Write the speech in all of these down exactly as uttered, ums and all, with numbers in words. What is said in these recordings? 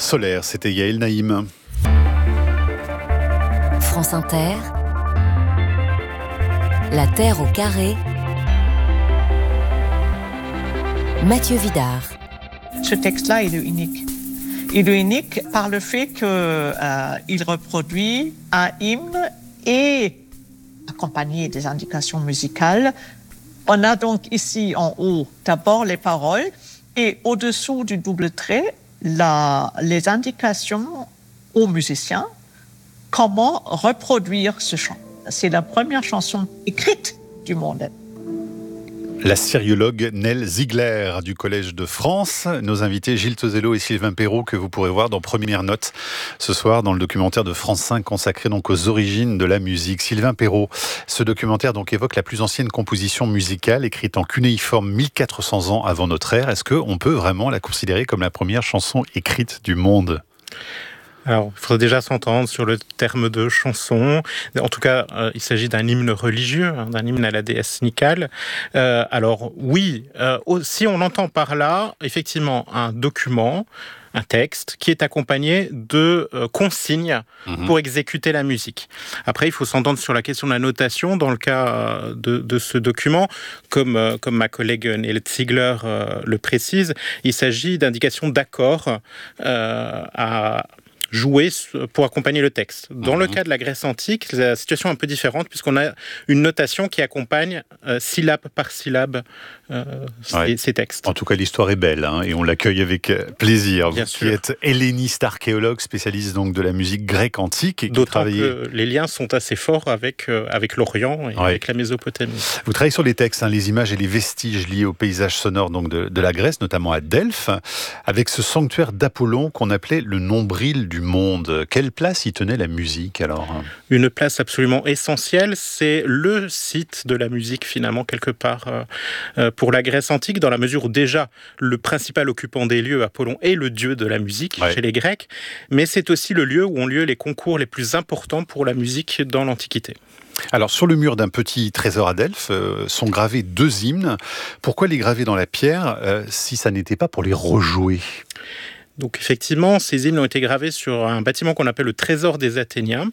solaire. C'était Yael Naïm. France Inter, La Terre au carré, Mathieu Vidard. Ce texte-là, il est unique. Il est unique par le fait qu'il euh, reproduit un hymne et accompagné des indications musicales. On a donc ici en haut d'abord les paroles et au-dessous du double trait, la, les indications aux musiciens comment reproduire ce chant. C'est la première chanson écrite du monde. La syriologue Nell Ziegler du Collège de France. Nos invités Gilles Tozello et Sylvain Perrault que vous pourrez voir dans Première Note ce soir dans le documentaire de France cinq consacré donc aux origines de la musique. Sylvain Perrault, ce documentaire donc évoque la plus ancienne composition musicale écrite en cunéiforme mille quatre cents ans avant notre ère. Est-ce qu'on peut vraiment la considérer comme la première chanson écrite du monde ? Alors, il faudrait déjà s'entendre sur le terme de chanson. En tout cas, euh, il s'agit d'un hymne religieux, hein, d'un hymne à la déesse Nicale. Euh, alors, oui, euh, si on entend par là, effectivement, un document, un texte qui est accompagné de euh, consignes mmh. pour exécuter la musique. Après, il faut s'entendre sur la question de la notation. Dans le cas de, de ce document, comme, euh, comme ma collègue Nell Ziegler euh, le précise, il s'agit d'indications d'accords euh, à jouer pour accompagner le texte. Dans mmh. le cas de la Grèce antique, la situation est un peu différente puisqu'on a une notation qui accompagne euh, syllabe par syllabe euh, ouais. ces, ces textes. En tout cas, l'histoire est belle hein, et on l'accueille avec plaisir. Bien Vous sûr. qui êtes helléniste archéologue, spécialiste donc de la musique grecque antique. Et D'autant travaillez... que les liens sont assez forts avec, euh, avec l'Orient et ouais. avec la Mésopotamie. Vous travaillez sur les textes, hein, les images et les vestiges liés au paysage sonore donc de, de la Grèce, notamment à Delphes, avec ce sanctuaire d'Apollon qu'on appelait le nombril du monde. Quelle place y tenait la musique alors ? Une place absolument essentielle, c'est le site de la musique finalement quelque part euh, pour la Grèce antique, dans la mesure où déjà le principal occupant des lieux, Apollon, est le dieu de la musique ouais. chez les Grecs, mais c'est aussi le lieu où ont lieu les concours les plus importants pour la musique dans l'Antiquité. Alors, sur le mur d'un petit trésor à Delphes euh, sont gravés deux hymnes. Pourquoi les graver dans la pierre euh, si ça n'était pas pour les rejouer ? Donc effectivement, ces hymnes ont été gravés sur un bâtiment qu'on appelle le Trésor des Athéniens.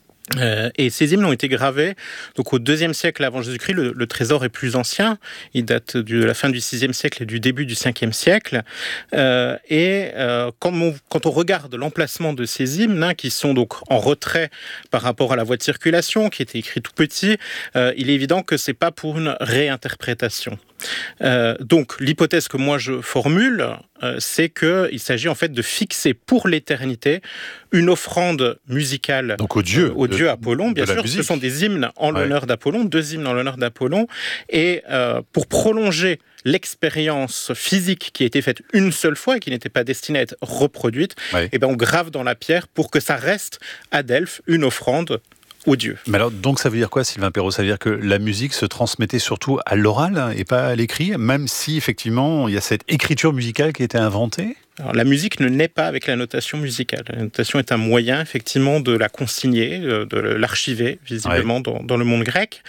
Euh, et ces hymnes ont été gravés donc au deuxième siècle avant Jésus-Christ. Le, le trésor est plus ancien, il date de la fin du sixième siècle et du début du cinquième siècle. Euh, et euh, quand, on, quand on regarde l'emplacement de ces hymnes, hein, qui sont donc en retrait par rapport à la voie de circulation, qui était écrit tout petit, euh, il est évident que c'est pas pour une réinterprétation. Euh, donc l'hypothèse que moi je formule, euh, c'est qu'il s'agit en fait de fixer pour l'éternité une offrande musicale donc au dieu, euh, au de, dieu Apollon, bien sûr. Ce sont des hymnes en ouais. l'honneur d'Apollon, deux hymnes en l'honneur d'Apollon, et euh, pour prolonger l'expérience physique qui a été faite une seule fois et qui n'était pas destinée à être reproduite, ouais. et ben on grave dans la pierre pour que ça reste à Delphes une offrande aux dieux. Mais alors, donc ça veut dire quoi, Sylvain Perrault ? Ça veut dire que la musique se transmettait surtout à l'oral et pas à l'écrit, même si effectivement il y a cette écriture musicale qui a été inventée ? Alors, la musique ne naît pas avec la notation musicale. La notation est un moyen, effectivement, de la consigner, de l'archiver, visiblement, ouais. dans, dans le monde grec.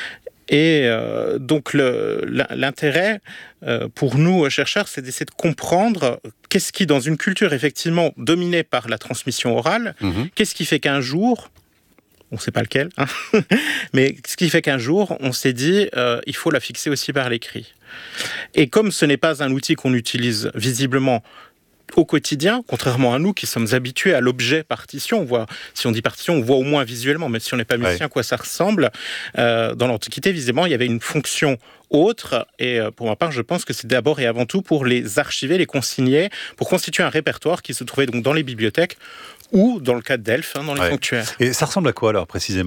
Et euh, donc, le, l'intérêt euh, pour nous, chercheurs, c'est d'essayer de comprendre qu'est-ce qui, dans une culture, effectivement, dominée par la transmission orale, mmh. qu'est-ce qui fait qu'un jour... on ne sait pas lequel, hein mais ce qui fait qu'un jour, on s'est dit, euh, il faut la fixer aussi par l'écrit. Et comme ce n'est pas un outil qu'on utilise visiblement au quotidien, contrairement à nous qui sommes habitués à l'objet partition, on voit, si on dit partition, on voit au moins visuellement, même si on n'est pas musicien, ouais. à quoi ça ressemble. Euh, dans l'Antiquité, visiblement, il y avait une fonction autre, et euh, pour ma part, je pense que c'est d'abord et avant tout pour les archiver, les consigner, pour constituer un répertoire qui se trouvait donc dans les bibliothèques, ou dans le cas de Delphes, hein, dans les ouais. sanctuaires. Et ça ressemble à quoi alors précisément ?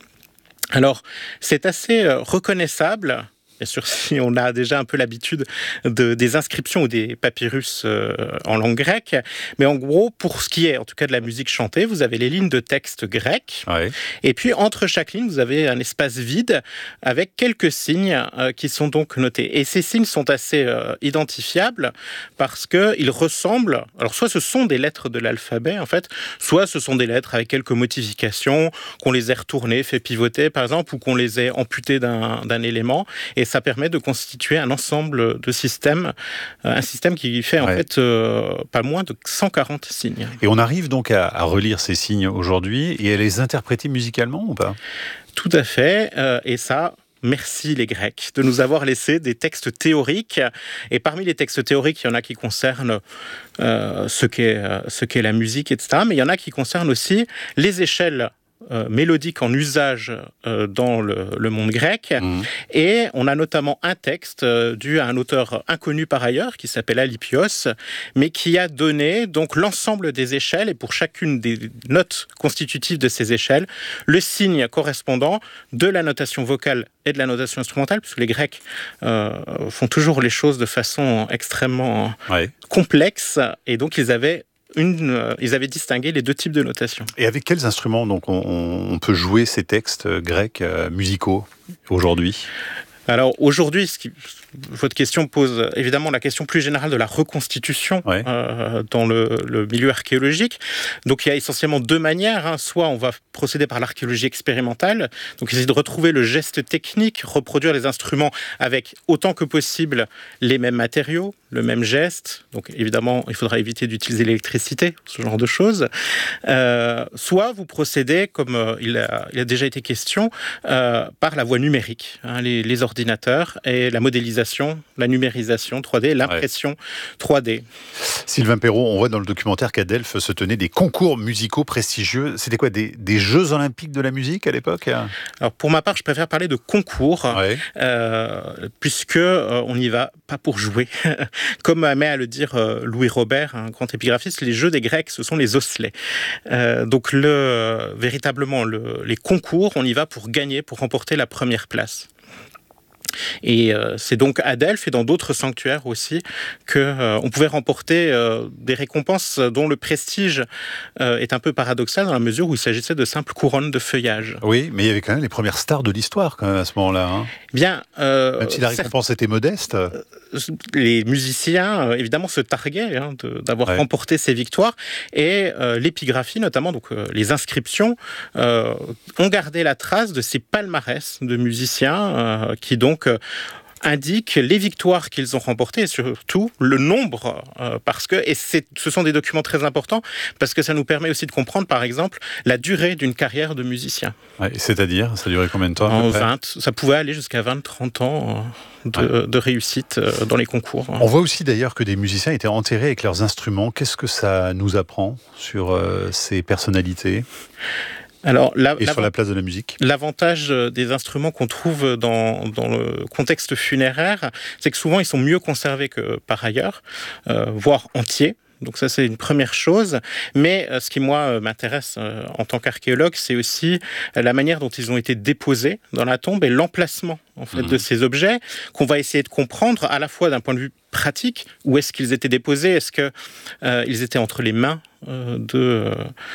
Alors, c'est assez euh, reconnaissable. Bien sûr, si on a déjà un peu l'habitude de, des inscriptions ou des papyrus euh, en langue grecque. Mais en gros, pour ce qui est en tout cas de la musique chantée, vous avez les lignes de texte grec. Ouais. Et puis, entre chaque ligne, vous avez un espace vide avec quelques signes euh, qui sont donc notés. Et ces signes sont assez euh, identifiables parce qu'ils ressemblent... Alors, soit ce sont des lettres de l'alphabet, en fait, soit ce sont des lettres avec quelques modifications, qu'on les ait retournées, fait pivoter, par exemple, ou qu'on les ait amputées d'un, d'un élément. Et ça permet de constituer un ensemble de systèmes, un système qui fait en ouais. fait euh, pas moins de cent quarante signes. Et on arrive donc à, à relire ces signes aujourd'hui et à les interpréter musicalement ou pas ? Tout à fait, euh, et ça... Merci les Grecs de nous avoir laissé des textes théoriques. Et parmi les textes théoriques, il y en a qui concernent euh, ce qu'est, euh, ce qu'est la musique, et cetera. Mais il y en a qui concernent aussi les échelles Euh, mélodique en usage euh, dans le, le monde grec. Mmh. Et on a notamment un texte euh, dû à un auteur inconnu par ailleurs, qui s'appelle Alypios, mais qui a donné donc l'ensemble des échelles, et pour chacune des notes constitutives de ces échelles, le signe correspondant de la notation vocale et de la notation instrumentale, puisque les Grecs euh, font toujours les choses de façon extrêmement ouais. complexe, et donc ils avaient Une, euh, ils avaient distingué les deux types de notation. Et avec quels instruments donc, on, on peut jouer ces textes grecs euh, musicaux aujourd'hui ? Alors aujourd'hui, ce qui, votre question pose évidemment la question plus générale de la reconstitution ouais. euh, dans le, le milieu archéologique. Donc il y a essentiellement deux manières. Hein. Soit on va procéder par l'archéologie expérimentale, donc essayer de retrouver le geste technique, reproduire les instruments avec autant que possible les mêmes matériaux, le même geste. Donc évidemment, il faudra éviter d'utiliser l'électricité, ce genre de choses. Euh, soit vous procédez, comme euh, il, a, il a déjà été question, euh, par la voie numérique. Hein, les, les ordinateurs et la modélisation, la numérisation trois D, l'impression ouais. trois D. Sylvain Perrault, on voit dans le documentaire qu'à Delphes se tenaient des concours musicaux prestigieux. C'était quoi, des, des Jeux Olympiques de la musique à l'époque ? Alors pour ma part, je préfère parler de concours, ouais. euh, puisque euh, on n'y va pas pour jouer. Comme aimait à le dire euh, Louis Robert, un grand épigraphiste, les jeux des Grecs, ce sont les osselets. Euh, donc le, euh, véritablement, le, les concours, on y va pour gagner, pour remporter la première place. Et euh, c'est donc à Delphes et dans d'autres sanctuaires aussi qu'on euh, pouvait remporter euh, des récompenses dont le prestige euh, est un peu paradoxal dans la mesure où il s'agissait de simples couronnes de feuillage. Oui, mais il y avait quand même les premières stars de l'histoire quand même à ce moment-là. Hein. Bien, euh, même si la récompense était modeste. Euh, les musiciens, euh, évidemment, se targuaient hein, de, d'avoir ouais. remporté ces victoires. Et euh, l'épigraphie, notamment, donc euh, les inscriptions, euh, ont gardé la trace de ces palmarès de musiciens euh, qui donc euh, indiquent les victoires qu'ils ont remportées et surtout le nombre, euh, parce que, et c'est, ce sont des documents très importants, parce que ça nous permet aussi de comprendre, par exemple, la durée d'une carrière de musicien. Ouais, c'est-à-dire, ça durait combien de temps en vingt, ça pouvait aller jusqu'à vingt à trente ans de, ouais. de réussite dans les concours. On voit aussi d'ailleurs que des musiciens étaient enterrés avec leurs instruments. Qu'est-ce que ça nous apprend sur euh, ces personnalités ? Alors, la, et sur la place de la musique. L'avantage des instruments qu'on trouve dans, dans le contexte funéraire, c'est que souvent ils sont mieux conservés que par ailleurs, euh, voire entiers. Donc ça, c'est une première chose. Mais euh, ce qui, moi, m'intéresse euh, en tant qu'archéologue, c'est aussi euh, la manière dont ils ont été déposés dans la tombe et l'emplacement en fait, mmh. de ces objets qu'on va essayer de comprendre à la fois d'un point de vue pratique. Où est-ce qu'ils étaient déposés ? Est-ce qu'ils euh, étaient entre les mains euh, de,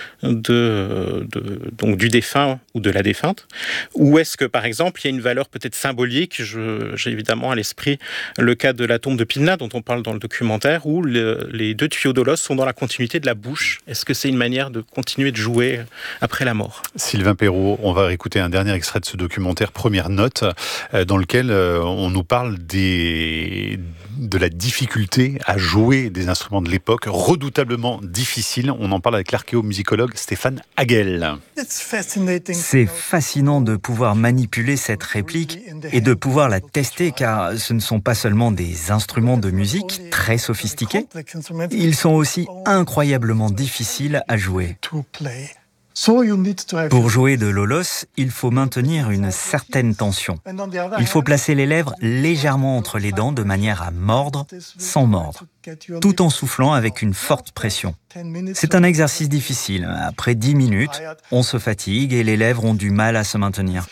de, de, donc du défunt ou de la défunte ? Ou est-ce que, par exemple, il y a une valeur peut-être symbolique ? Je, j'ai évidemment à l'esprit le cas de la tombe de Pydna, dont on parle dans le documentaire, où le, les deux tuyaux de l'os sont dans la continuité de la bouche. Est-ce que c'est une manière de continuer de jouer après la mort ? Sylvain Perrault, on va réécouter un dernier extrait de ce documentaire, Première Note, dans lequel on nous parle des, de la difficulté à jouer des instruments de l'époque, redoutablement difficile. On en parle avec l'archéomusicologue Stéphane Hagel. C'est fascinant de pouvoir manipuler cette réplique et de pouvoir la tester, car ce ne sont pas seulement des instruments de musique très sophistiqués, ils sont aussi incroyablement difficiles à jouer. Pour jouer de l'olos, il faut maintenir une certaine tension. Il faut placer les lèvres légèrement entre les dents de manière à mordre sans mordre, tout en soufflant avec une forte pression. C'est un exercice difficile. Après dix minutes, on se fatigue et les lèvres ont du mal à se maintenir.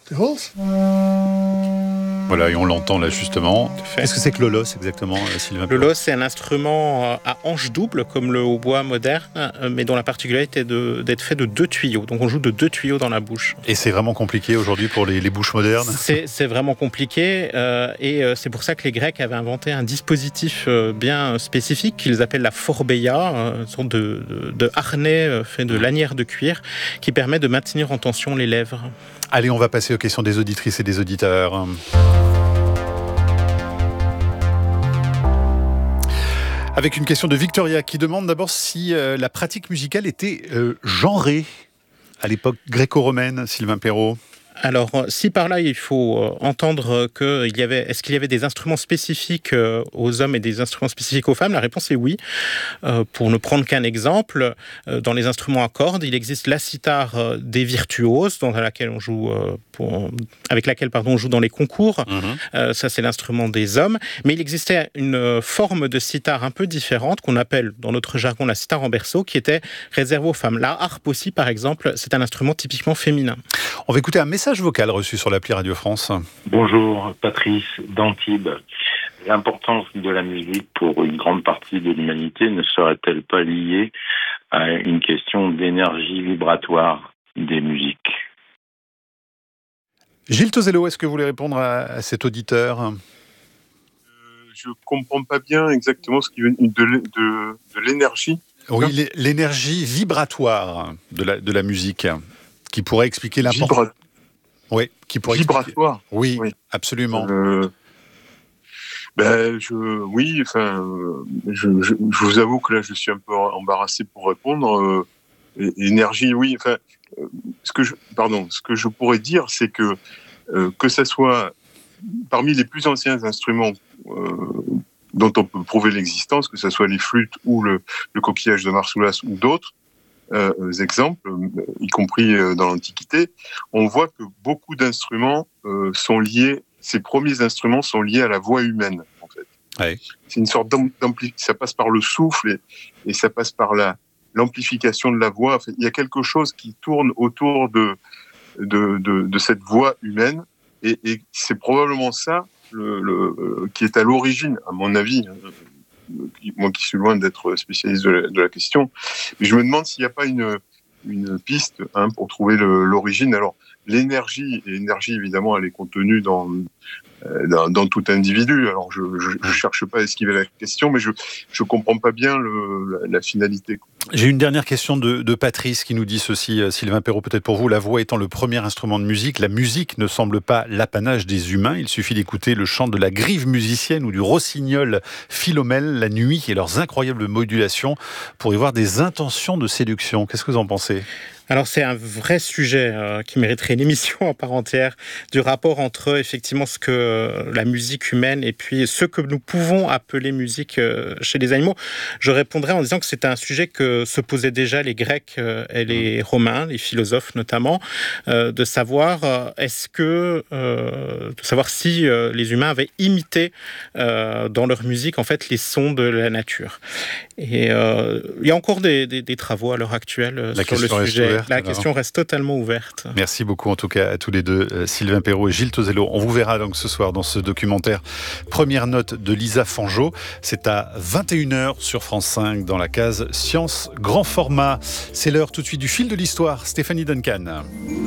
Voilà, et on l'entend là justement. Qu'est-ce que c'est que l'olos exactement, Sylvain ? L'olos, c'est un instrument à hanche double, comme le hautbois moderne, mais dont la particularité est de, d'être fait de deux tuyaux. Donc on joue de deux tuyaux dans la bouche. Et c'est vraiment compliqué aujourd'hui pour les, les bouches modernes ? c'est, c'est vraiment compliqué, euh, et c'est pour ça que les Grecs avaient inventé un dispositif bien spécifique qu'ils appellent la phorbeia, une sorte de, de, de harnais fait de lanières de cuir qui permet de maintenir en tension les lèvres. Allez, on va passer aux questions des auditrices et des auditeurs. Avec une question de Victoria qui demande d'abord si euh, la pratique musicale était euh, genrée à l'époque gréco-romaine, Sylvain Perrault. Alors, si par là, il faut entendre qu'il y avait, est-ce qu'il y avait des instruments spécifiques aux hommes et des instruments spécifiques aux femmes? La réponse est oui. Euh, pour ne prendre qu'un exemple, dans les instruments à cordes, il existe la cithare des virtuoses, dans laquelle on joue, pour, avec laquelle pardon, on joue dans les concours. Mmh. Euh, ça, c'est l'instrument des hommes. Mais il existait une forme de cithare un peu différente, qu'on appelle dans notre jargon la cithare en berceau, qui était réservée aux femmes. La harpe aussi, par exemple, c'est un instrument typiquement féminin. On va écouter un message vocal reçu sur l'appli Radio France. Bonjour, Patrice d'Antibes. L'importance de la musique pour une grande partie de l'humanité ne serait-elle pas liée à une question d'énergie vibratoire des musiques? Gilles Tozello, est-ce que vous voulez répondre à, à cet auditeur? euh, Je ne comprends pas bien exactement ce qui veut de, de, de l'énergie. Oui, l'énergie vibratoire de la, de la musique, qui pourrait expliquer l'importance. Vibra... Oui, qui pourrait Vibratoire. Expliquer... Oui, oui, absolument. Euh... Ben, je, oui, enfin, je, je, je vous avoue que là, je suis un peu embarrassé pour répondre. Euh, énergie, oui. Enfin, euh, ce que je, pardon, ce que je pourrais dire, c'est que euh, que ça soit parmi les plus anciens instruments euh, dont on peut prouver l'existence, que ce soit les flûtes ou le, le coquillage de Marsoulas ou d'autres euh, exemples, y compris dans l'Antiquité, on voit que beaucoup d'instruments euh, sont liés. Ces premiers instruments sont liés à la voix humaine, en fait. Ouais. C'est une sorte d'amplification. Ça passe par le souffle et, et ça passe par la, l'amplification de la voix. Enfin, il y a quelque chose qui tourne autour de, de, de, de cette voix humaine. Et, et c'est probablement ça le, le, qui est à l'origine, à mon avis, moi qui suis loin d'être spécialiste de la, de la question. Mais je me demande s'il n'y a pas une, une piste hein, pour trouver le, l'origine. Alors, l'énergie, et l'énergie évidemment, elle est contenue dans, euh, dans, dans tout individu. Alors, je ne cherche pas à esquiver la question, mais je ne comprends pas bien le, la, la finalité. J'ai une dernière question de, de Patrice qui nous dit ceci, Sylvain Perrault, peut-être pour vous, la voix étant le premier instrument de musique, la musique ne semble pas l'apanage des humains. Il suffit d'écouter le chant de la grive musicienne ou du rossignol Philomèle la nuit et leurs incroyables modulations pour y voir des intentions de séduction. Qu'est-ce que vous en pensez ? Alors c'est un vrai sujet euh, qui mériterait une émission en part entière, du rapport entre effectivement ce que euh, la musique humaine et puis ce que nous pouvons appeler musique euh, chez les animaux. Je répondrai en disant que c'est un sujet que se posaient déjà les Grecs euh, et les Romains, les philosophes notamment, euh, de savoir euh, est-ce que euh, de savoir si euh, les humains avaient imité euh, dans leur musique en fait les sons de la nature. Et euh, il y a encore des, des, des travaux à l'heure actuelle euh, sur le sujet. Ouverte, la alors. question reste totalement ouverte. Merci beaucoup en tout cas à tous les deux, euh, Sylvain Perrault et Gilles Tozello. On vous verra donc ce soir dans ce documentaire Première note de Lisa Fangeau. C'est à vingt et une heures sur France cinq dans la case Science Grand Format. C'est l'heure tout de suite du fil de l'histoire. Stéphanie Duncan.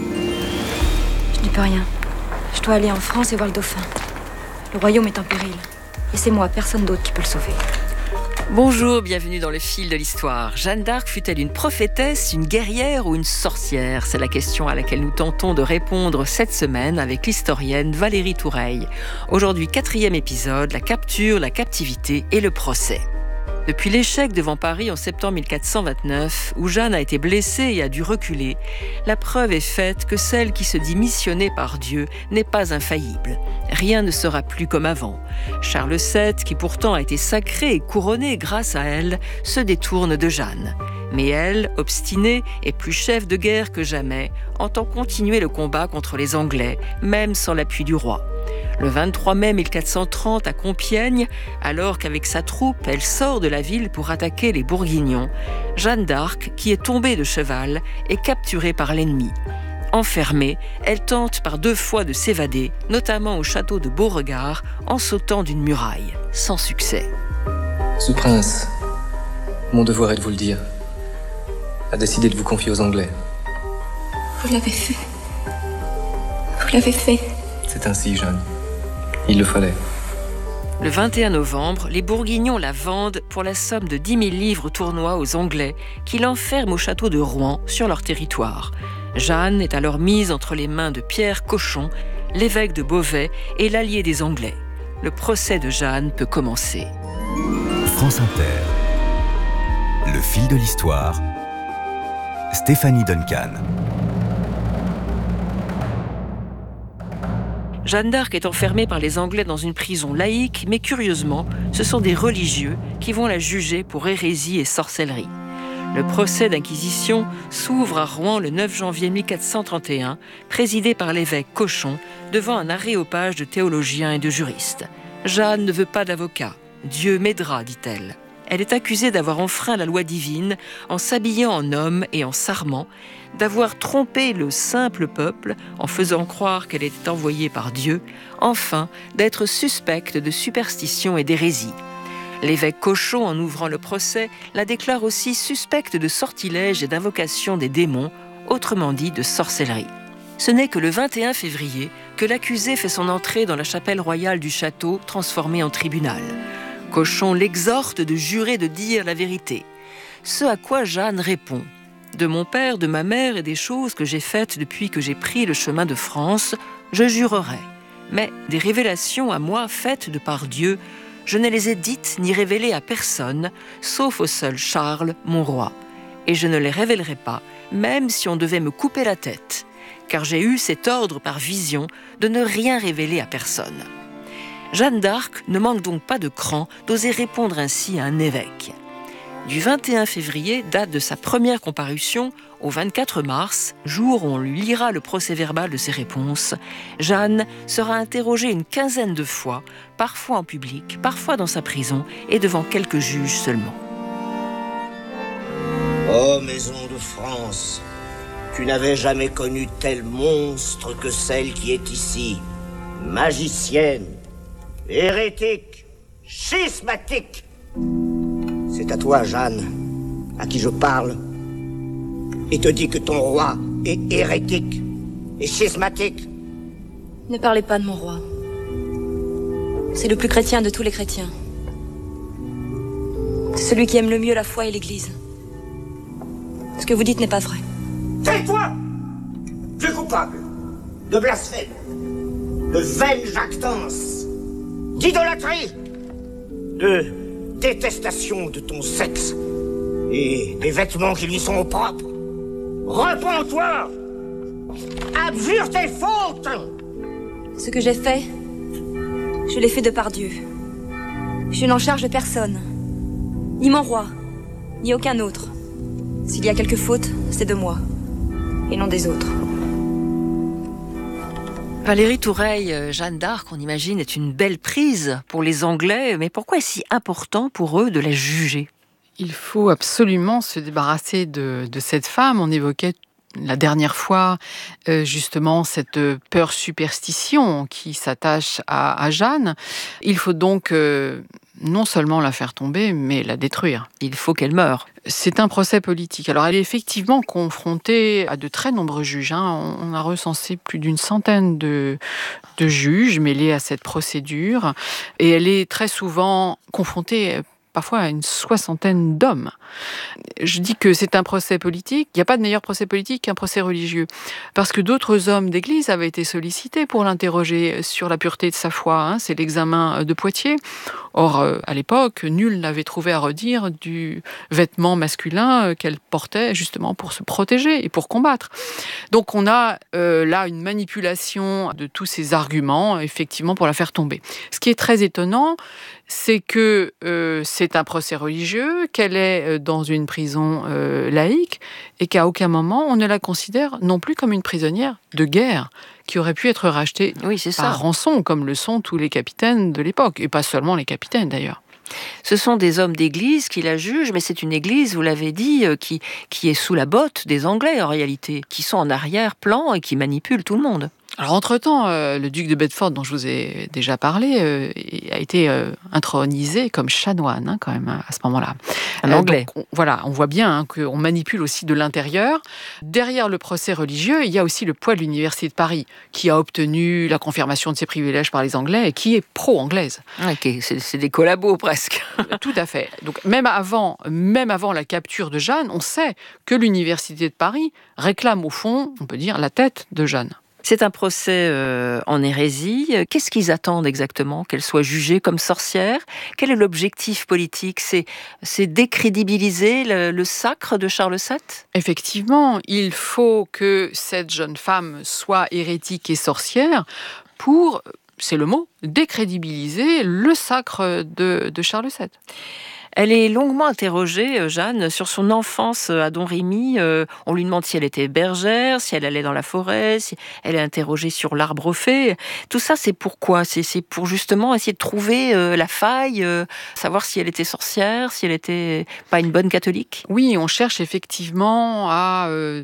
Je n'y peux rien. Je dois aller en France et voir le dauphin. Le royaume est en péril. Et c'est moi, personne d'autre qui peut le sauver. Bonjour, bienvenue dans le fil de l'histoire. Jeanne d'Arc fut-elle une prophétesse, une guerrière ou une sorcière ? C'est la question à laquelle nous tentons de répondre cette semaine avec l'historienne Valérie Toureille. Aujourd'hui, quatrième épisode, la capture, la captivité et le procès. Depuis l'échec devant Paris en septembre mille quatre cent vingt-neuf, où Jeanne a été blessée et a dû reculer, la preuve est faite que celle qui se dit missionnée par Dieu n'est pas infaillible. Rien ne sera plus comme avant. Charles sept, qui pourtant a été sacré et couronné grâce à elle, se détourne de Jeanne. Mais elle, obstinée et plus chef de guerre que jamais, entend continuer le combat contre les Anglais, même sans l'appui du roi. Le vingt-trois mai mille quatre cent trente à Compiègne, alors qu'avec sa troupe, elle sort de la ville pour attaquer les Bourguignons, Jeanne d'Arc, qui est tombée de cheval, est capturée par l'ennemi. Enfermée, elle tente par deux fois de s'évader, notamment au château de Beauregard, en sautant d'une muraille, sans succès. Ce prince, mon devoir est de vous le dire, a décidé de vous confier aux Anglais. Vous l'avez fait. Vous l'avez fait. C'est ainsi, Jeanne. Il le fallait. Le vingt et un novembre, les Bourguignons la vendent pour la somme de dix mille livres tournois aux Anglais, qui l'enferment au château de Rouen, sur leur territoire. Jeanne est alors mise entre les mains de Pierre Cochon, l'évêque de Beauvais et l'allié des Anglais. Le procès de Jeanne peut commencer. France Inter. Le fil de l'histoire. Stéphanie Duncan. Jeanne d'Arc est enfermée par les Anglais dans une prison laïque, mais curieusement, ce sont des religieux qui vont la juger pour hérésie et sorcellerie. Le procès d'inquisition s'ouvre à Rouen le neuf janvier mille quatre cent trente et un, présidé par l'évêque Cochon, devant un aréopage de théologiens et de juristes. Jeanne ne veut pas d'avocat. Dieu m'aidera, dit-elle. Elle est accusée d'avoir enfreint la loi divine en s'habillant en homme et en s'armant, d'avoir trompé le simple peuple en faisant croire qu'elle était envoyée par Dieu, enfin d'être suspecte de superstition et d'hérésie. L'évêque Cochon, en ouvrant le procès, la déclare aussi suspecte de sortilège et d'invocation des démons, autrement dit de sorcellerie. Ce n'est que le vingt et un février que l'accusée fait son entrée dans la chapelle royale du château, transformée en tribunal. Cochon l'exhorte de jurer de dire la vérité. Ce à quoi Jeanne répond : de mon père, de ma mère et des choses que j'ai faites depuis que j'ai pris le chemin de France, je jurerai. Mais des révélations à moi faites de par Dieu, je ne les ai dites ni révélées à personne, sauf au seul Charles, mon roi. Et je ne les révélerai pas, même si on devait me couper la tête, car j'ai eu cet ordre par vision de ne rien révéler à personne. Jeanne d'Arc ne manque donc pas de cran d'oser répondre ainsi à un évêque. Du vingt et un février, date de sa première comparution, au vingt-quatre mars, jour où on lui lira le procès-verbal de ses réponses, Jeanne sera interrogée une quinzaine de fois, parfois en public, parfois dans sa prison et devant quelques juges seulement. Ô maison de France, tu n'avais jamais connu tel monstre que celle qui est ici, magicienne, hérétique, schismatique. C'est à toi, Jeanne, à qui je parle, et te dis que ton roi est hérétique et schismatique. Ne parlez pas de mon roi. C'est le plus chrétien de tous les chrétiens. C'est celui qui aime le mieux la foi et l'Église. Ce que vous dites n'est pas vrai. Tais-toi! Tu es coupable de blasphème, de vaine jactance, d'idolâtrie, de détestation de ton sexe et des vêtements qui lui sont propres. Repens-toi! Abjure tes fautes! Ce que j'ai fait, je l'ai fait de par Dieu. Je n'en charge personne, ni mon roi, ni aucun autre. S'il y a quelque faute, c'est de moi, et non des autres. Valérie Toureille, Jeanne d'Arc, on imagine, est une belle prise pour les Anglais, mais pourquoi est-ce si important pour eux de la juger ? Il faut absolument se débarrasser de, de cette femme. On évoquait la dernière fois euh, justement cette peur superstition qui s'attache à, à Jeanne. Il faut donc euh, non seulement la faire tomber, mais la détruire. Il faut qu'elle meure. C'est un procès politique. Alors elle est effectivement confrontée à de très nombreux juges. Hein. On a recensé plus d'une centaine de, de juges mêlés à cette procédure. Et elle est très souvent confrontée parfois à une soixantaine d'hommes. Je dis que c'est un procès politique. Il n'y a pas de meilleur procès politique qu'un procès religieux. Parce que d'autres hommes d'église avaient été sollicités pour l'interroger sur la pureté de sa foi. Hein. C'est l'examen de Poitiers. Or, à l'époque, nul n'avait trouvé à redire du vêtement masculin qu'elle portait justement pour se protéger et pour combattre. Donc on a euh, là une manipulation de tous ces arguments, effectivement, pour la faire tomber. Ce qui est très étonnant, c'est que euh, c'est un procès religieux, qu'elle est dans une prison euh, laïque et qu'à aucun moment on ne la considère non plus comme une prisonnière de guerre qui aurait pu être rachetée oui, c'est par ça. rançon, comme le sont tous les capitaines de l'époque, et pas seulement les capitaines d'ailleurs. Ce sont des hommes d'église qui la jugent, mais c'est une église, vous l'avez dit, qui, qui est sous la botte des Anglais en réalité, qui sont en arrière-plan et qui manipulent tout le monde. Alors, entre-temps, euh, le duc de Bedford, dont je vous ai déjà parlé, euh, a été euh, intronisé comme chanoine, hein, quand même, à ce moment-là. Un Anglais. Donc, on, voilà, on voit bien hein, qu'on manipule aussi de l'intérieur. Derrière le procès religieux, il y a aussi le poids de l'Université de Paris, qui a obtenu la confirmation de ses privilèges par les Anglais et qui est pro-anglaise. Ok, c'est, c'est des collabos presque. Tout à fait. Donc, même avant, même avant la capture de Jeanne, on sait que l'Université de Paris réclame au fond, on peut dire, la tête de Jeanne. C'est un procès euh, en hérésie. Qu'est-ce qu'ils attendent exactement? Qu'elle soit jugée comme sorcière? Quel est l'objectif politique? C'est, c'est décrédibiliser le, le sacre de Charles sept? Effectivement, il faut que cette jeune femme soit hérétique et sorcière pour, c'est le mot, décrédibiliser le sacre de, de Charles sept. Elle est longuement interrogée, Jeanne, sur son enfance à Domrémy. Euh, on lui demande si elle était bergère, si elle allait dans la forêt, si elle est interrogée sur l'arbre fée. Tout ça, c'est pourquoi? c'est, c'est pour justement essayer de trouver euh, la faille, euh, savoir si elle était sorcière, si elle était pas une bonne catholique. Oui, on cherche effectivement à euh,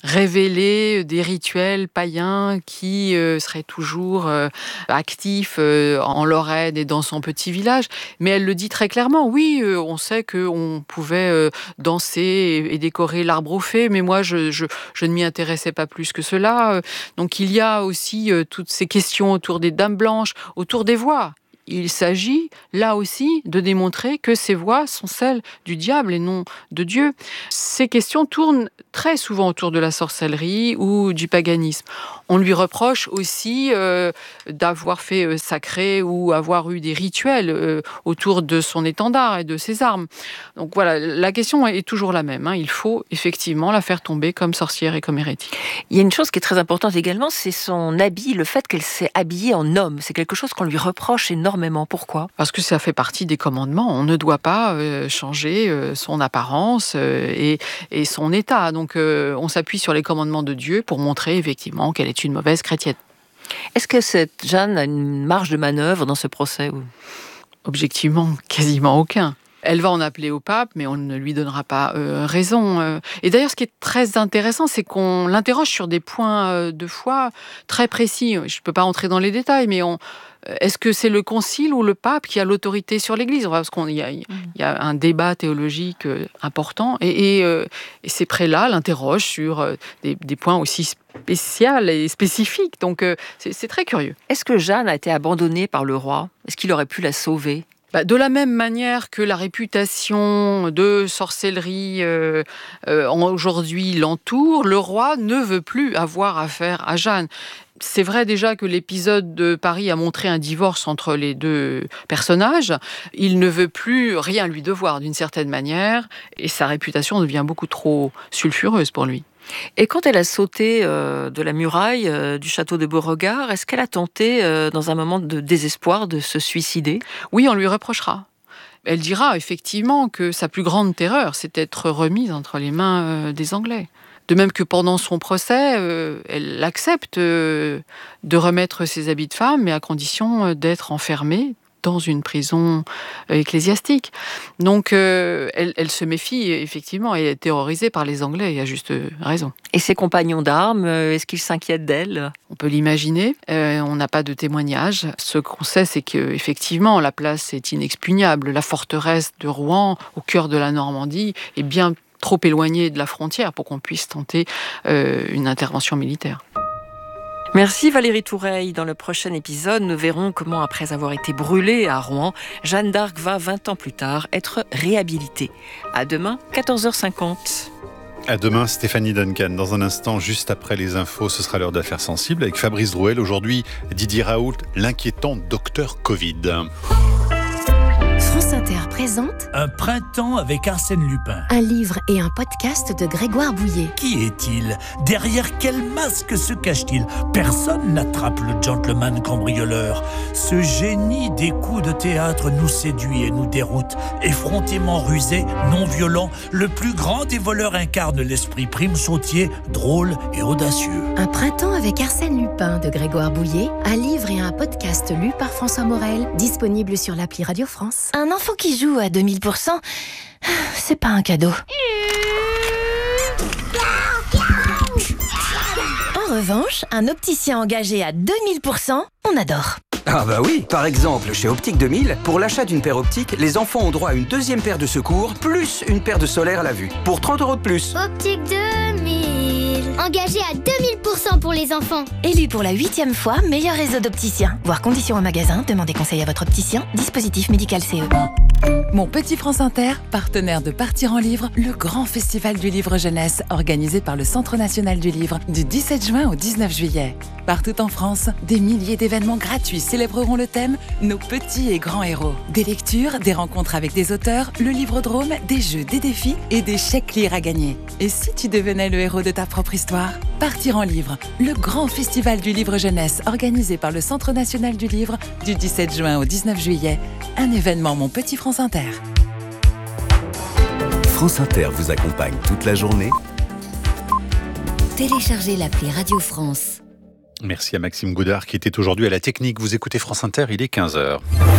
révéler des rituels païens qui euh, seraient toujours euh, actifs euh, en Lorraine et dans son petit village. Mais elle le dit très clairement, oui, euh, on sait qu'on pouvait euh, danser et, et décorer l'arbre aux fées, mais moi, je, je, je ne m'y intéressais pas plus que cela. Donc, il y a aussi euh, toutes ces questions autour des dames blanches, autour des voix. Il s'agit, là aussi, de démontrer que ces voix sont celles du diable et non de Dieu. Ces questions tournent très souvent autour de la sorcellerie ou du paganisme. On lui reproche aussi euh, d'avoir fait euh, sacrer ou avoir eu des rituels euh, autour de son étendard et de ses armes. Donc voilà, la question est toujours la même. Hein. Il faut effectivement la faire tomber comme sorcière et comme hérétique. Il y a une chose qui est très importante également, c'est son habit, le fait qu'elle s'est habillée en homme. C'est quelque chose qu'on lui reproche énormément. Pourquoi? Parce que ça fait partie des commandements. On ne doit pas euh, changer euh, son apparence euh, et, et son état. Donc euh, on s'appuie sur les commandements de Dieu pour montrer effectivement qu'elle est une mauvaise chrétienne. Est-ce que cette Jeanne a une marge de manœuvre dans ce procès? Objectivement, quasiment aucun. Elle va en appeler au pape, mais on ne lui donnera pas euh, raison. Et d'ailleurs, ce qui est très intéressant, c'est qu'on l'interroge sur des points de foi très précis. Je ne peux pas entrer dans les détails, mais on... est-ce que c'est le concile ou le pape qui a l'autorité sur l'Église? Parce qu'il y a, il y a un débat théologique important, et, et, euh, et ces prélats l'interrogent sur des, des points aussi spéciaux et spécifiques. Donc, euh, c'est, c'est très curieux. Est-ce que Jeanne a été abandonnée par le roi? Est-ce qu'il aurait pu la sauver? Bah, de la même manière que la réputation de sorcellerie euh, euh, aujourd'hui l'entoure, le roi ne veut plus avoir affaire à Jeanne. C'est vrai déjà que l'épisode de Paris a montré un divorce entre les deux personnages. Il ne veut plus rien lui devoir d'une certaine manière, et sa réputation devient beaucoup trop sulfureuse pour lui. Et quand elle a sauté euh, de la muraille euh, du château de Beauregard, est-ce qu'elle a tenté, euh, dans un moment de désespoir, de se suicider? Oui, on lui reprochera. Elle dira effectivement que sa plus grande terreur, c'est d'être remise entre les mains euh, des Anglais. De même que pendant son procès, euh, elle accepte euh, de remettre ses habits de femme, mais à condition d'être enfermée dans une prison ecclésiastique. Donc, euh, elle, elle se méfie, effectivement, et est terrorisée par les Anglais, et à juste raison. Et ses compagnons d'armes, est-ce qu'ils s'inquiètent d'elle? On peut l'imaginer. Euh, on n'a pas de témoignage. Ce qu'on sait, c'est qu'effectivement, la place est inexpugnable. La forteresse de Rouen, au cœur de la Normandie, est bien trop éloignée de la frontière pour qu'on puisse tenter euh, une intervention militaire. Merci Valérie Toureille. Dans le prochain épisode, nous verrons comment, après avoir été brûlée à Rouen, Jeanne d'Arc va, vingt ans plus tard, être réhabilitée. À demain, quatorze heures cinquante. À demain, Stéphanie Duncan. Dans un instant, juste après les infos, ce sera l'heure d'affaires sensibles avec Fabrice Drouel. Aujourd'hui, Didier Raoult, l'inquiétant docteur Covid. France Inter présente Un printemps avec Arsène Lupin. Un livre et un podcast de Grégoire Bouillet. Qui est-il? Derrière quel masque se cache-t-il? Personne n'attrape le gentleman cambrioleur. Ce génie des coups de théâtre nous séduit et nous déroute. Effrontément rusé, non violent, le plus grand des voleurs incarne l'esprit prime sautier, drôle et audacieux. Un printemps avec Arsène Lupin de Grégoire Bouillet. Un livre et un podcast lu par François Morel. Disponible sur l'appli Radio France. Un enfant qui joue à deux mille pour cent, c'est pas un cadeau. En revanche, un opticien engagé à deux mille pour cent, on adore. Ah bah oui, par exemple, chez Optique deux mille, pour l'achat d'une paire optique, les enfants ont droit à une deuxième paire de secours, plus une paire de solaire à la vue, pour trente euros de plus. Optique deux mille, engagé à deux mille pour cent pour les enfants. Élu pour la huitième fois meilleur réseau d'opticiens. Voir conditions au magasin, demandez conseil à votre opticien. Dispositif médical C E. Mon Petit France Inter, partenaire de Partir en Livre, le grand festival du livre jeunesse organisé par le Centre national du livre du dix-sept juin au dix-neuf juillet. Partout en France, des milliers d'événements gratuits célébreront le thème « Nos petits et grands héros ». Des lectures, des rencontres avec des auteurs, le livrodrome, des jeux, des défis et des chèques lire à gagner. Et si tu devenais le héros de ta propre histoire ? Partir en Livre, le grand festival du livre jeunesse organisé par le Centre national du livre du dix-sept juin au dix-neuf juillet. Un événement Mon Petit France Inter. France Inter vous accompagne toute la journée. Téléchargez l'appli Radio France. Merci à Maxime Gaudard qui était aujourd'hui à la technique. Vous écoutez France Inter, il est quinze heures.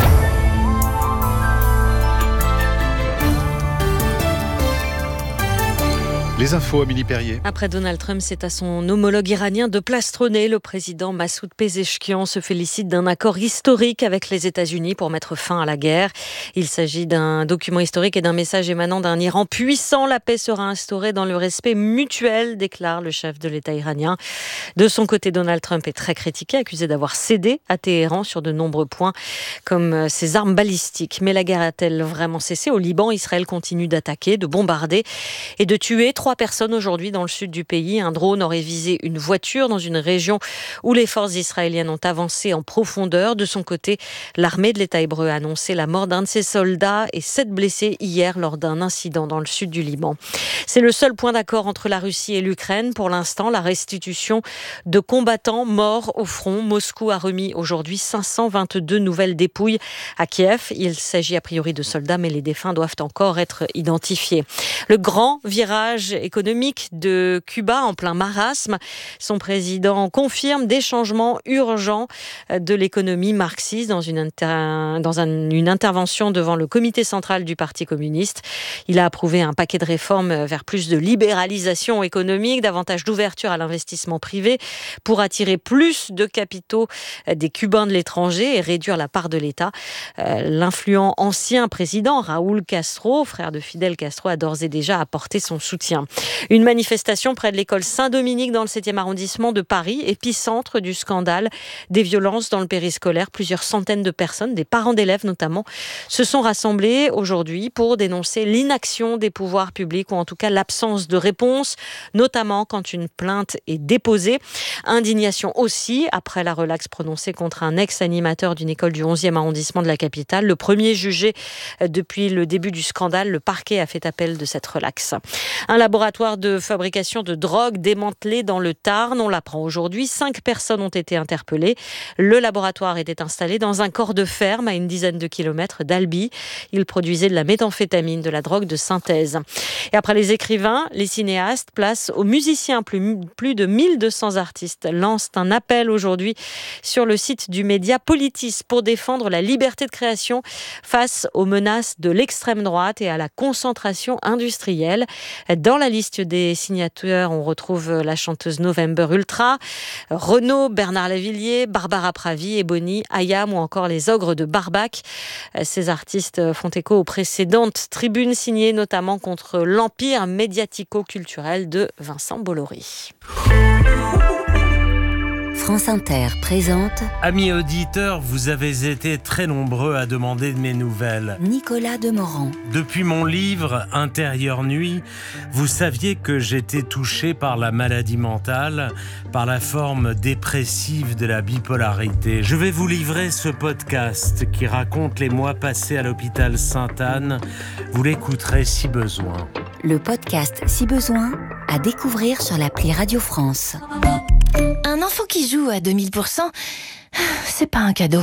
Les infos, Amélie Perrier. Après Donald Trump, c'est à son homologue iranien de plastronner. Le président Massoud Pezeshkian se félicite d'un accord historique avec les États-Unis pour mettre fin à la guerre. Il s'agit d'un document historique et d'un message émanant d'un Iran puissant. La paix sera instaurée dans le respect mutuel, déclare le chef de l'État iranien. De son côté, Donald Trump est très critiqué, accusé d'avoir cédé à Téhéran sur de nombreux points, comme ses armes balistiques. Mais la guerre a-t-elle vraiment cessé ? Au Liban, Israël continue d'attaquer, de bombarder et de tuer trois personnes aujourd'hui dans le sud du pays. Un drone aurait visé une voiture dans une région où les forces israéliennes ont avancé en profondeur. De son côté, l'armée de l'État hébreu a annoncé la mort d'un de ses soldats et sept blessés hier lors d'un incident dans le sud du Liban. C'est le seul point d'accord entre la Russie et l'Ukraine. Pour l'instant, la restitution de combattants morts au front. Moscou a remis aujourd'hui cinq cent vingt-deux nouvelles dépouilles à Kiev. Il s'agit a priori de soldats, mais les défunts doivent encore être identifiés. Le grand virage économique de Cuba en plein marasme. Son président confirme des changements urgents de l'économie marxiste dans une, inter... dans un... une intervention devant le comité central du Parti communiste. Il a approuvé un paquet de réformes vers plus de libéralisation économique, davantage d'ouverture à l'investissement privé pour attirer plus de capitaux des Cubains de l'étranger et réduire la part de l'État. L'influent ancien président Raúl Castro, frère de Fidel Castro, a d'ores et déjà apporté son soutien. Une manifestation près de l'école Saint-Dominique dans le septième arrondissement de Paris, épicentre du scandale des violences dans le périscolaire. Plusieurs centaines de personnes, des parents d'élèves notamment, se sont rassemblés aujourd'hui pour dénoncer l'inaction des pouvoirs publics ou en tout cas l'absence de réponse, notamment quand une plainte est déposée. Indignation aussi après la relaxe prononcée contre un ex-animateur d'une école du onzième arrondissement de la capitale. Le premier jugé depuis le début du scandale, le parquet a fait appel de cette relaxe. Un laboratoire de fabrication de drogue démantelé dans le Tarn. On l'apprend aujourd'hui. Cinq personnes ont été interpellées. Le laboratoire était installé dans un corps de ferme à une dizaine de kilomètres d'Albi. Il produisait de la méthamphétamine, de la drogue de synthèse. Et après les écrivains, les cinéastes, place aux musiciens. Plus, plus de mille deux cents artistes lancent un appel aujourd'hui sur le site du média Politis pour défendre la liberté de création face aux menaces de l'extrême droite et à la concentration industrielle. Dans la liste des signatures, on retrouve la chanteuse November Ultra, Renaud, Bernard Lavilliers, Barbara Pravi, Ebony, Ayam ou encore les Ogres de Barbac. Ces artistes font écho aux précédentes tribunes signées notamment contre l'empire médiatico-culturel de Vincent Bolloré. France Inter présente... Amis auditeurs, vous avez été très nombreux à demander de mes nouvelles. Nicolas Demorand. Depuis mon livre « Intérieure nuit », vous saviez que j'étais touché par la maladie mentale, par la forme dépressive de la bipolarité. Je vais vous livrer ce podcast qui raconte les mois passés à l'hôpital Sainte-Anne. Vous l'écouterez si besoin. Le podcast Si besoin, à découvrir sur l'appli Radio France. Un enfant qui joue à deux mille pour cent, c'est pas un cadeau.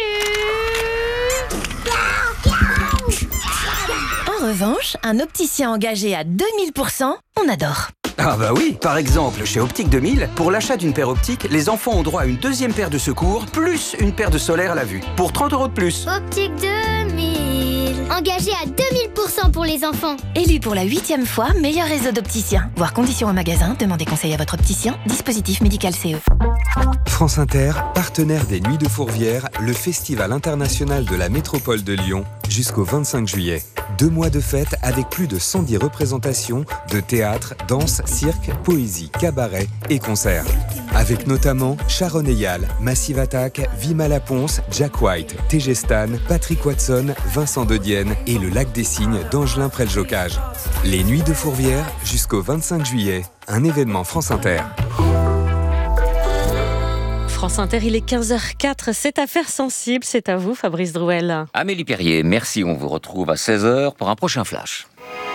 En revanche, un opticien engagé à deux mille pour cent, on adore. Ah bah oui, par exemple, chez Optique deux mille, pour l'achat d'une paire optique, les enfants ont droit à une deuxième paire de secours, plus une paire de solaire à la vue, pour trente euros de plus. Optique deux mille, engagé à deux mille pour cent pour les enfants. Élu pour la huitième fois meilleur réseau d'opticiens. Voir conditions au magasin, demandez conseil à votre opticien. Dispositif médical C E. France Inter, partenaire des Nuits de Fourvière, le festival international de la métropole de Lyon, jusqu'au vingt-cinq juillet. Deux mois de fête avec plus de cent dix représentations de théâtre, danse, cirque, poésie, cabaret et concerts. Avec notamment Sharon Eyal, Massive Attack, Vima Laponce, Jack White, T G Stan, Patrick Watson, Vincent De Dienne Vienne et le lac des Cygnes d'Angelin près le Jocage. Les Nuits de Fourvière jusqu'au vingt-cinq juillet, un événement France Inter. France Inter, il est quinze heures quatre, c'est Affaires sensibles, c'est à vous Fabrice Drouel. Amélie Perrier, merci, on vous retrouve à seize heures pour un prochain flash.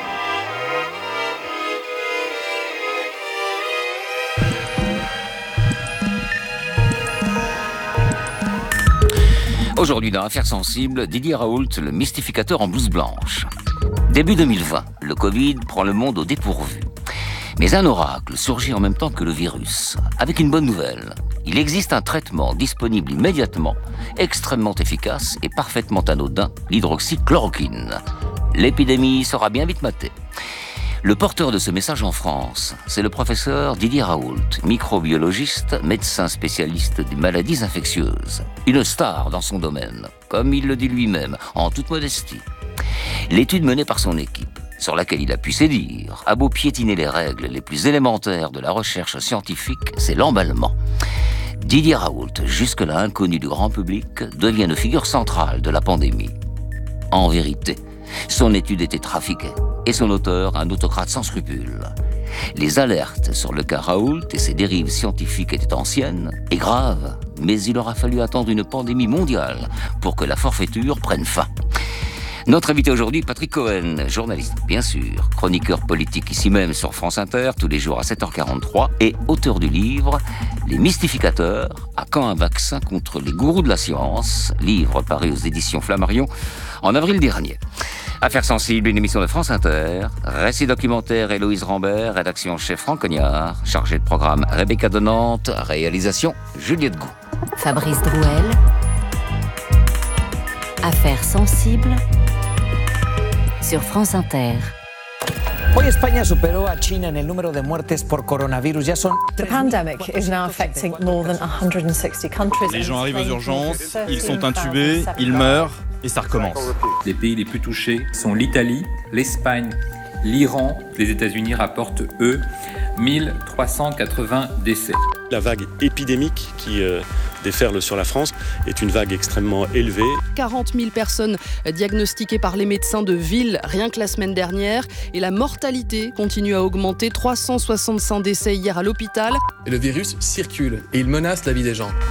Aujourd'hui dans Affaires sensibles, Didier Raoult, le mystificateur en blouse blanche. Début deux mille vingt, le Covid prend le monde au dépourvu. Mais un oracle surgit en même temps que le virus, avec une bonne nouvelle. Il existe un traitement disponible immédiatement, extrêmement efficace et parfaitement anodin, l'hydroxychloroquine. L'épidémie sera bien vite matée. Le porteur de ce message en France, c'est le professeur Didier Raoult, microbiologiste, médecin spécialiste des maladies infectieuses. Une star dans son domaine, comme il le dit lui-même, en toute modestie. L'étude menée par son équipe, sur laquelle il a pu sédire, a beau piétiner les règles les plus élémentaires de la recherche scientifique, c'est l'emballement. Didier Raoult, jusque-là inconnu du grand public, devient une figure centrale de la pandémie. En vérité, son étude était trafiquée, et son auteur un autocrate sans scrupules. Les alertes sur le cas Raoult et ses dérives scientifiques étaient anciennes et graves, mais il aura fallu attendre une pandémie mondiale pour que la forfaiture prenne fin. Notre invité aujourd'hui, Patrick Cohen, journaliste bien sûr, chroniqueur politique ici même sur France Inter, tous les jours à sept heures quarante-trois, et auteur du livre « Les mystificateurs, à quand un vaccin contre les gourous de la science ?» livre paru aux éditions Flammarion en avril dernier. Affaires sensibles, une émission de France Inter, récit documentaire Héloïse Rambert, rédaction chef Franck Cognard, chargé de programme Rebecca Donante, réalisation Juliette Gou. Fabrice Drouel, Affaires sensibles sur France Inter. Hoy España superó a China en el número de muertes por coronavirus. Ya son The pandemic is now affecting more than one hundred sixty countries. Les gens arrivent aux urgences, ils sont intubés, ils meurent et ça recommence. Les pays les plus touchés sont l'Italie, l'Espagne, l'Iran. Les États-Unis rapportent, eux, mille trois cent quatre-vingts décès. La vague épidémique qui euh, déferle sur la France est une vague extrêmement élevée. quarante mille personnes diagnostiquées par les médecins de ville rien que la semaine dernière. Et la mortalité continue à augmenter. trois cent soixante-cinq décès hier à l'hôpital. Et le virus circule et il menace la vie des gens.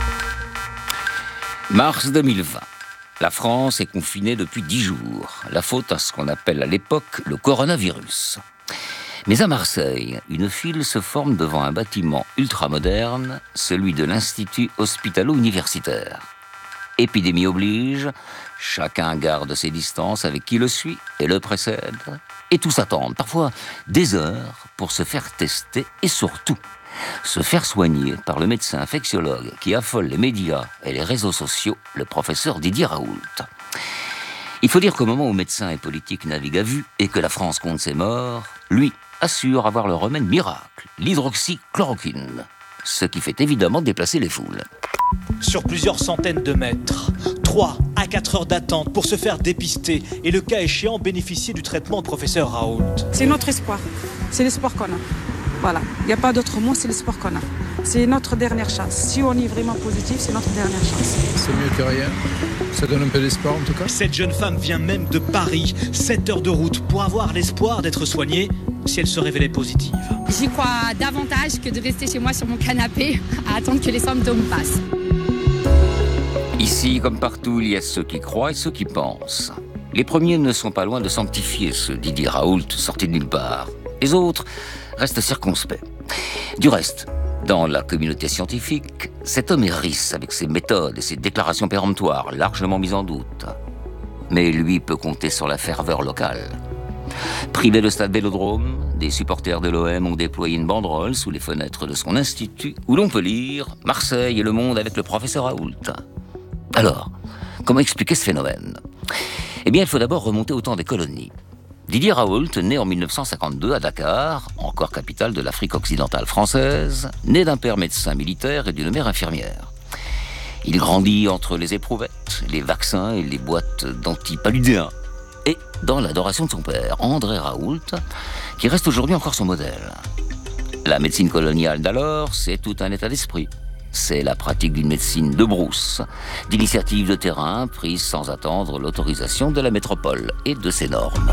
Mars deux mille vingt. La France est confinée depuis dix jours. La faute à ce qu'on appelle à l'époque le coronavirus. Mais à Marseille, une file se forme devant un bâtiment ultramoderne, celui de l'Institut hospitalo-universitaire. Épidémie oblige, chacun garde ses distances avec qui le suit et le précède, et tous attendent, parfois des heures, pour se faire tester et surtout se faire soigner par le médecin infectiologue qui affole les médias et les réseaux sociaux, le professeur Didier Raoult. Il faut dire qu'au moment où médecins et politiques naviguent à vue et que la France compte ses morts, lui assure avoir le remède miracle, l'hydroxychloroquine, ce qui fait évidemment déplacer les foules. Sur plusieurs centaines de mètres, trois à quatre heures d'attente pour se faire dépister et le cas échéant bénéficier du traitement de professeur Raoult. C'est notre espoir, c'est l'espoir qu'on a. Voilà, il n'y a pas d'autre mot, c'est l'espoir qu'on a. C'est notre dernière chance. Si on est vraiment positif, c'est notre dernière chance. C'est mieux que rien. Ça donne un peu d'espoir en tout cas. Cette jeune femme vient même de Paris, sept heures de route, pour avoir l'espoir d'être soignée si elle se révélait positive. J'y crois davantage que de rester chez moi sur mon canapé à attendre que les symptômes passent. Ici, comme partout, il y a ceux qui croient et ceux qui pensent. Les premiers ne sont pas loin de sanctifier ce Didier Raoult sorti de nulle part. Les autres restent circonspects. Du reste, dans la communauté scientifique, cet homme est riche avec ses méthodes et ses déclarations péremptoires largement mises en doute. Mais lui peut compter sur la ferveur locale. Privé de stade Vélodrome, des supporters de l'O M ont déployé une banderole sous les fenêtres de son institut où l'on peut lire « Marseille et le monde avec le professeur Raoult ». Alors, comment expliquer ce phénomène ? Eh bien, il faut d'abord remonter au temps des colonies. Didier Raoult, né en mille neuf cent cinquante-deux à Dakar, encore capitale de l'Afrique occidentale française, né d'un père médecin militaire et d'une mère infirmière. Il grandit entre les éprouvettes, les vaccins et les boîtes d'antipaludéens, et dans l'adoration de son père, André Raoult, qui reste aujourd'hui encore son modèle. La médecine coloniale d'alors, c'est tout un état d'esprit. C'est la pratique d'une médecine de brousse, d'initiatives de terrain prises sans attendre l'autorisation de la métropole et de ses normes.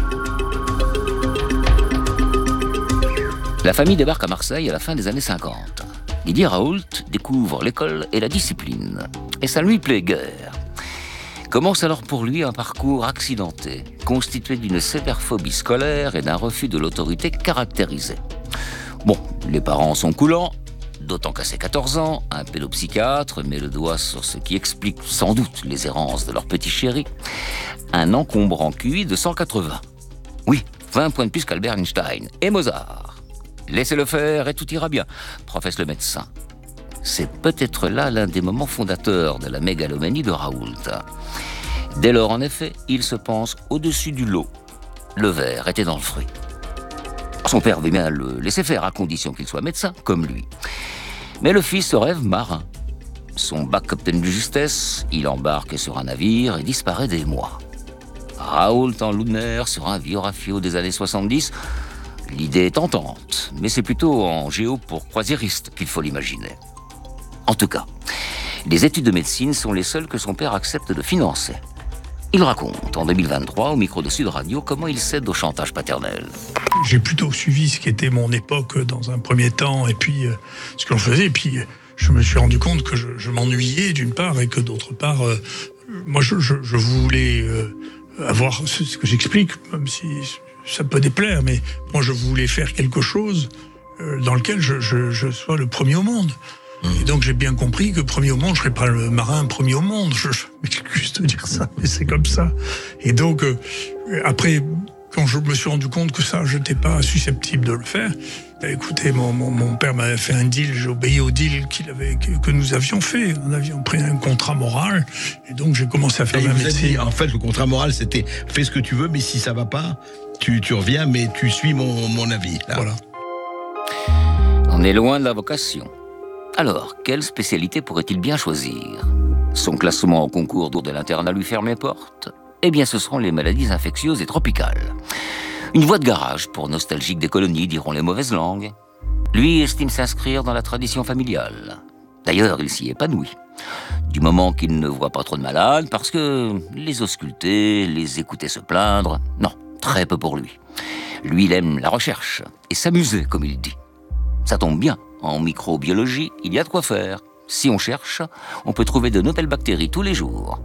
La famille débarque à Marseille à la fin des années cinquante. Didier Raoult découvre l'école et la discipline. Et ça ne lui plaît guère. Commence alors pour lui un parcours accidenté, constitué d'une sévère phobie scolaire et d'un refus de l'autorité caractérisé. Bon, les parents sont coulants, d'autant qu'à ses quatorze ans, un pédopsychiatre met le doigt sur ce qui explique sans doute les errances de leur petit chéri. Un encombrant Q I de cent quatre-vingts. Oui, vingt points de plus qu'Albert Einstein et Mozart. Laissez-le faire et tout ira bien, professe le médecin. C'est peut-être là l'un des moments fondateurs de la mégalomanie de Raoult. Dès lors, en effet, il se pense au-dessus du lot. Le verre était dans le fruit. Son père veut bien le laisser faire à condition qu'il soit médecin, comme lui. Mais le fils se rêve marin. Son bac capitaine de justesse, il embarque sur un navire et disparaît des mois. Raoult en lunaire sur un vieux rafio des années soixante-dix, l'idée est tentante, mais c'est plutôt en géo pour croisiériste qu'il faut l'imaginer. En tout cas, les études de médecine sont les seules que son père accepte de financer. Il raconte en deux mille vingt-trois au micro de Sud Radio comment il cède au chantage paternel. J'ai plutôt suivi ce qui était mon époque dans un premier temps et puis euh, ce que l'on faisait. Et puis euh, je me suis rendu compte que je, je m'ennuyais d'une part et que d'autre part, euh, moi je, je, je voulais euh, avoir ce, ce que j'explique, même si ça peut déplaire, mais moi je voulais faire quelque chose euh, dans lequel je, je, je sois le premier au monde. Et donc j'ai bien compris que premier au monde, je serais pas le marin premier au monde. Je, je m'excuse de dire ça, mais c'est comme ça. Et donc euh, après, quand je me suis rendu compte que ça, je n'étais pas susceptible de le faire, bah, écoutez, mon, mon, mon père m'avait fait un deal, j'ai obéi au deal qu'il avait, que, que nous avions fait. Nous avions pris un contrat moral, et donc j'ai commencé à faire et ma vous médecine. Dit, en fait, le contrat moral, c'était fais ce que tu veux, mais si ça va pas, tu, tu reviens, mais tu suis mon, mon avis. Là. Voilà. On est loin de la vocation. Alors, quelle spécialité pourrait-il bien choisir ? Son classement au concours de l'internat lui ferme les portes ? Eh bien, ce seront les maladies infectieuses et tropicales. Une voie de garage pour nostalgiques des colonies, diront les mauvaises langues. Lui estime s'inscrire dans la tradition familiale. D'ailleurs, il s'y épanouit. Du moment qu'il ne voit pas trop de malades, parce que les ausculter, les écouter se plaindre, non, très peu pour lui. Lui, il aime la recherche et s'amuser, comme il dit. Ça tombe bien. En microbiologie, il y a de quoi faire. Si on cherche, on peut trouver de nouvelles bactéries tous les jours.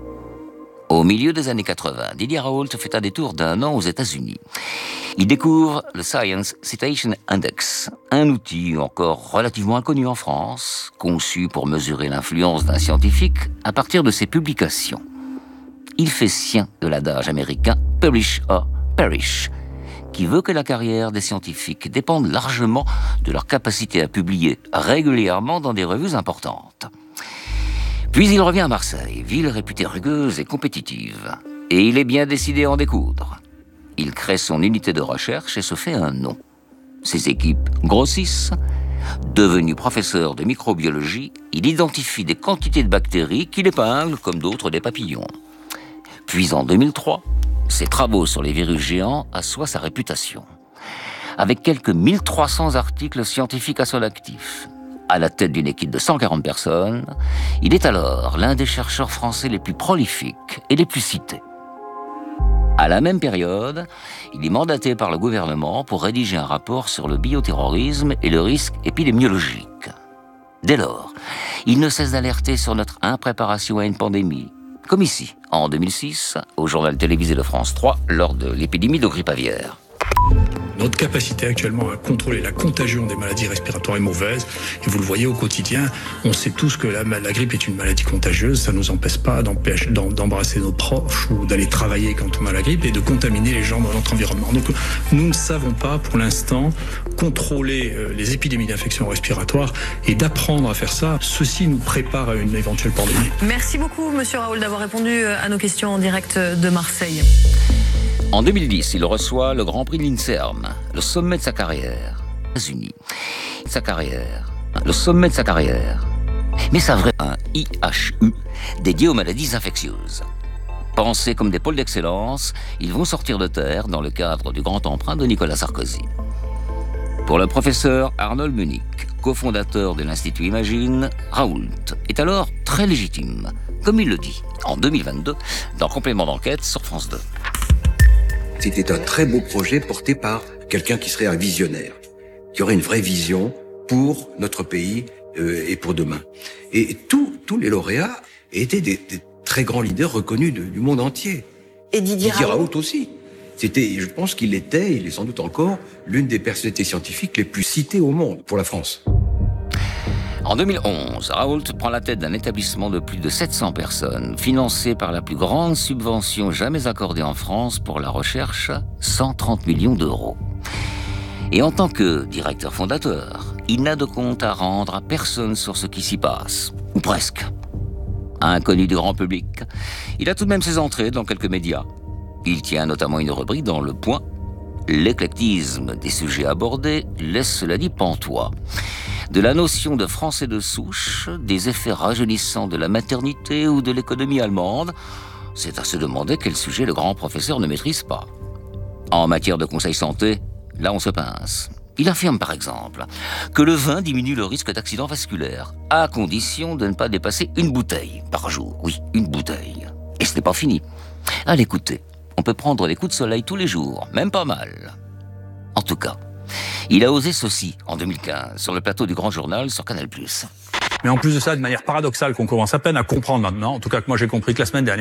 Au milieu des années quatre-vingts, Didier Raoult fait un détour d'un an aux États-Unis. Il découvre le Science Citation Index, un outil encore relativement inconnu en France, conçu pour mesurer l'influence d'un scientifique à partir de ses publications. Il fait sien de l'adage américain « publish or perish », qui veut que la carrière des scientifiques dépende largement de leur capacité à publier régulièrement dans des revues importantes. Puis il revient à Marseille, ville réputée rugueuse et compétitive. Et il est bien décidé à en découdre. Il crée son unité de recherche et se fait un nom. Ses équipes grossissent. Devenu professeur de microbiologie, il identifie des quantités de bactéries qu'il épingle comme d'autres des papillons. Puis en deux mille trois, ses travaux sur les virus géants assoient sa réputation. Avec quelques mille trois cents articles scientifiques à son actif, à la tête d'une équipe de cent quarante personnes, il est alors l'un des chercheurs français les plus prolifiques et les plus cités. À la même période, il est mandaté par le gouvernement pour rédiger un rapport sur le bioterrorisme et le risque épidémiologique. Dès lors, il ne cesse d'alerter sur notre impréparation à une pandémie, comme ici, en deux mille six, au journal télévisé de France trois, lors de l'épidémie de grippe aviaire. Notre capacité actuellement à contrôler la contagion des maladies respiratoires est mauvaise. Et vous le voyez au quotidien, on sait tous que la, la grippe est une maladie contagieuse. Ça ne nous empêche pas d'embrasser nos proches ou d'aller travailler quand on a la grippe et de contaminer les gens dans notre environnement. Donc nous ne savons pas pour l'instant contrôler les épidémies d'infections respiratoires et d'apprendre à faire ça. Ceci nous prépare à une éventuelle pandémie. Merci beaucoup, monsieur Raoult, d'avoir répondu à nos questions en direct de Marseille. En deux mille dix, il reçoit le Grand Prix de l'INSERM, le sommet de sa carrière. États-Unis. Sa carrière. Le sommet de sa carrière. Mais ça vrai, un I H U dédié aux maladies infectieuses. Pensés comme des pôles d'excellence, ils vont sortir de terre dans le cadre du grand emprunt de Nicolas Sarkozy. Pour le professeur Arnold Munich, cofondateur de l'Institut Imagine, Raoult est alors très légitime, comme il le dit en deux mille vingt-deux dans Complément d'enquête sur France deux. C'était un très beau projet porté par quelqu'un qui serait un visionnaire, qui aurait une vraie vision pour notre pays euh, et pour demain. Et tous tous les lauréats étaient des, des très grands leaders reconnus de, du monde entier. Et Didier, Didier Raoult, Raoult aussi. C'était, je pense qu'il était, il est sans doute encore, l'une des personnalités scientifiques les plus citées au monde pour la France. En deux mille onze, Raoult prend la tête d'un établissement de plus de sept cents personnes, financé par la plus grande subvention jamais accordée en France pour la recherche, cent trente millions d'euros. Et en tant que directeur fondateur, il n'a de compte à rendre à personne sur ce qui s'y passe, ou presque. Inconnu du grand public, il a tout de même ses entrées dans quelques médias. Il tient notamment une rubrique dans Le Point. L'éclectisme des sujets abordés laisse cela dit pantois. De la notion de français de souche, des effets rajeunissants de la maternité ou de l'économie allemande, c'est à se demander quel sujet le grand professeur ne maîtrise pas. En matière de conseil santé, là on se pince. Il affirme par exemple que le vin diminue le risque d'accident vasculaire, à condition de ne pas dépasser une bouteille par jour. Oui, une bouteille. Et ce n'est pas fini. À l'écouter, on peut prendre des coups de soleil tous les jours, même pas mal. En tout cas, il a osé ceci en deux mille quinze, sur le plateau du Grand Journal sur Canal plus. Mais en plus de ça, de manière paradoxale qu'on commence à peine à comprendre maintenant, en tout cas que moi j'ai compris que la semaine dernière,